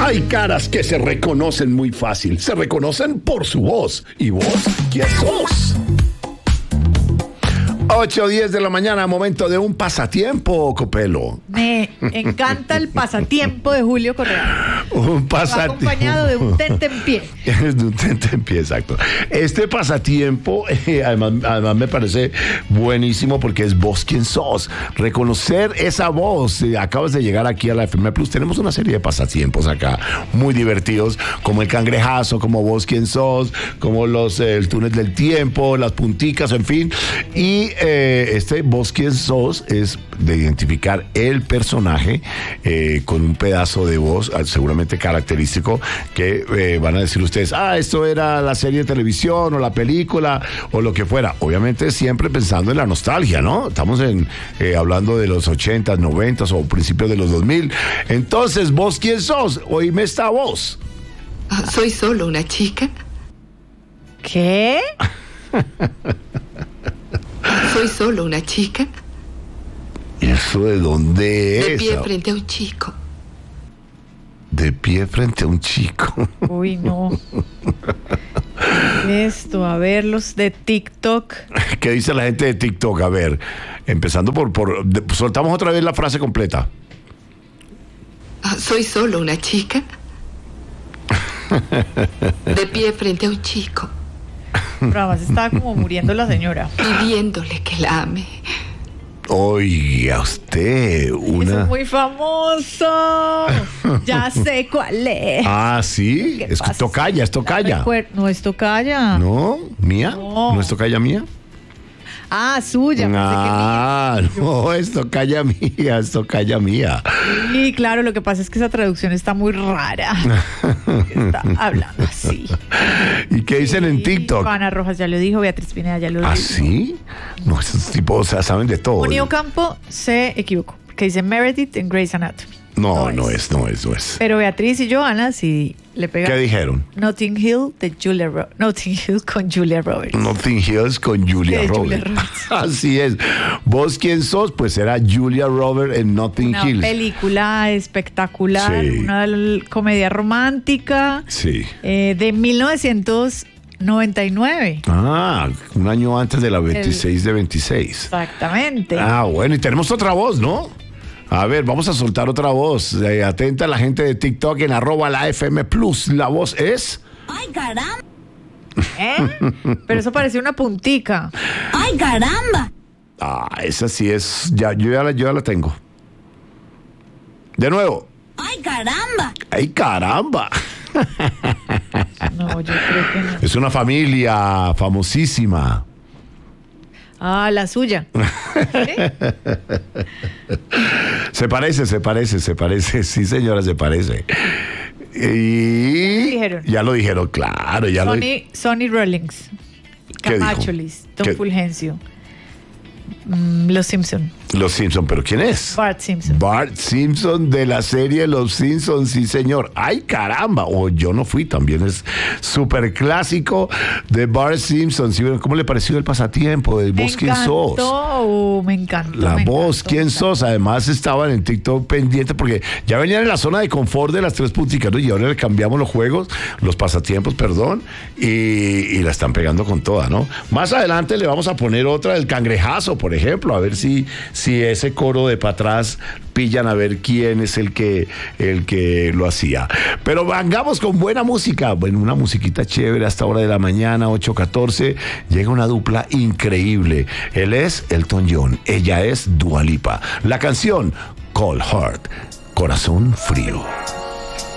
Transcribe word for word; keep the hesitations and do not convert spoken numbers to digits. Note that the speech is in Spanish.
Hay caras que se reconocen muy fácil. Se reconocen por su voz. ¿Y vos quién sos? ocho o diez de la mañana, momento de un pasatiempo, Copelo. Me encanta el pasatiempo de Julio Correa. Un pasatiempo. Acompañado de un tentempié. De un tentempié, exacto. Este pasatiempo, eh, además, además me parece buenísimo porque es vos quién sos. Reconocer esa voz. Eh, acabas de llegar aquí a la F M Plus. Tenemos una serie de pasatiempos acá muy divertidos, como el cangrejazo, como vos quién sos, como los eh, el túnel del tiempo, las punticas, en fin. Y Eh, este vos quién sos es de identificar el personaje eh, con un pedazo de voz seguramente característico que eh, van a decir ustedes, ah, esto era la serie de televisión o la película o lo que fuera, obviamente siempre pensando en la nostalgia, ¿no? Estamos en eh, hablando de los ochentas, noventas o principios de los dos mil. Entonces, vos quién sos, oíme esta voz. Soy solo una chica. ¿Qué? Soy solo una chica. ¿Eso de dónde es? De pie frente a un chico. De pie frente a un chico. Uy, no. Esto, a ver, los de TikTok. ¿Qué dice la gente de TikTok? A ver, empezando por... por de, soltamos otra vez la frase completa. Soy solo una chica. De pie frente a un chico. Pero además estaba como muriendo la señora. Pidiéndole que la ame. Oiga, usted, una... Eso es muy famoso. Ya sé cuál es. Ah, ¿sí? Es pasa? tocaya, es tocaya. Recuer- No es tocaya. ¿No? ¿Mía? No. ¿No es tocaya mía? Ah, suya. Ah, no, es tocaya mía, es tocaya mía. Sí, claro, lo que pasa es que esa traducción está muy rara. Está hablando así. ¿Y qué dicen en TikTok? Ana Rojas ya lo dijo, Beatriz Pineda ya lo dijo. ¿Ah, sí? No, esos tipos, o sea, saben de todo. Unio Campo se equivocó, que dice Meredith en Grey's Anatomy. No, no es, no es, no es. Pero Beatriz y Joana sí le pegaron. ¿Qué dijeron? Notting Hill de Julia Ro- Notting Hill con Julia Roberts. Notting Hills con Julia De Julia Roberts. Roberts. Así es. ¿Vos quién sos? Pues era Julia Roberts en Notting Una Hills. película espectacular, Sí. una l- comedia romántica Sí. eh, de mil novecientos noventa y nueve. Ah, un año antes de la veintiséis de veintiséis. Exactamente. Ah, bueno, y tenemos otra voz, ¿no? A ver, vamos a soltar otra voz. Eh, atenta a la gente de TikTok en arroba la F M Plus. La voz es... ¡Ay, caramba! ¿Eh? Pero eso parecía una puntica. ¡Ay, caramba! Ah, esa sí es... Ya, yo, ya la, yo ya la tengo. De nuevo. ¡Ay, caramba! ¡Ay, caramba! No, yo creo que no. Es una familia famosísima. Ah, la suya. ¿Sí? Se parece, se parece, se parece. Sí, señora, se parece. Y... Dijeron. Ya lo dijeron, claro. Ya lo... Sonny, Sonny Rollins, ¿Qué dijo? Camacholis, Don ¿Qué? Fulgencio, mm, Los Simpson, Los Simpson, ¿pero quién es? Bart Simpson. Bart Simpson de la serie Los Simpsons, sí señor. ¡Ay, caramba! O yo no fui, también es súper clásico de Bart Simpson. ¿Sí? ¿Cómo le pareció el pasatiempo de Me vos quién sos? encantó, uh, me encantó. La me voz, encantó, ¿quién me sos? Además estaban en TikTok pendiente porque ya venían en la zona de confort de las tres punticas, ¿no? Y ahora le cambiamos los juegos, los pasatiempos, perdón, y, y la están pegando con toda, ¿no? Más adelante le vamos a poner otra del cangrejazo, por ejemplo, a ver si, si ese coro de para atrás pillan a ver quién es el que, el que lo hacía. Pero vengamos con buena música, bueno, una musiquita chévere hasta hora de la mañana, ocho catorce, llega una dupla increíble. Él es Elton John, ella es Dua Lipa. La canción Cold Heart, Corazón Frío.